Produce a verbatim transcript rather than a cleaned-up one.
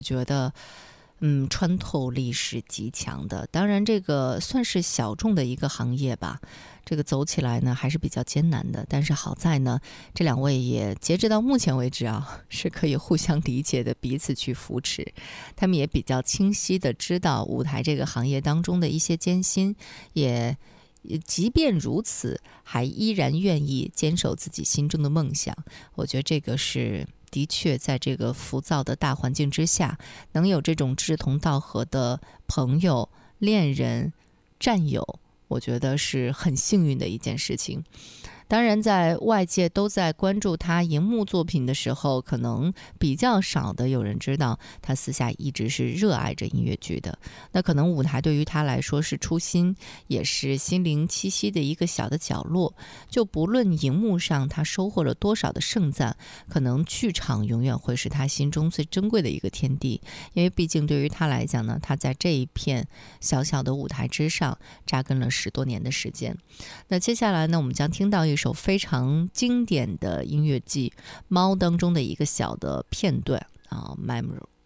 觉得嗯，穿透力是极强的。当然这个算是小众的一个行业吧，这个走起来呢还是比较艰难的，但是好在呢这两位也截止到目前为止啊是可以互相理解的，彼此去扶持。他们也比较清晰的知道舞台这个行业当中的一些艰辛，也即便如此还依然愿意坚守自己心中的梦想。我觉得这个是的确在这个浮躁的大环境之下，能有这种志同道合的朋友、恋人、战友，我觉得是很幸运的一件事情。当然在外界都在关注他荧幕作品的时候，可能比较少的有人知道他私下一直是热爱着音乐剧的。那可能舞台对于他来说是初心，也是心灵栖息的一个小的角落。就不论荧幕上他收获了多少的盛赞，可能剧场永远会是他心中最珍贵的一个天地。因为毕竟对于他来讲呢，他在这一片小小的舞台之上扎根了十多年的时间。那接下来呢，我们将听到一首非常经典的音乐剧《猫》当中的一个小的片段啊 ，Memory。